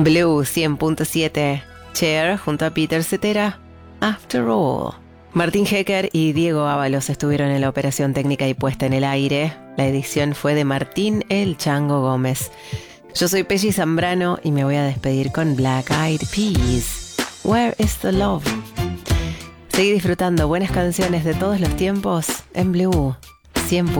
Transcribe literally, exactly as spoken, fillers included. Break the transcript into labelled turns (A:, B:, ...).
A: Blue cien punto siete, Cher junto a Peter Cetera, After All. Martín Hecker y Diego Ábalos estuvieron en la operación técnica y puesta en el aire. La edición fue de Martín El Chango Gómez. Yo soy Pelli Zambrano y me voy a despedir con Black Eyed Peas, Where is the Love? Seguí disfrutando buenas canciones de todos los tiempos en Blue cien punto siete.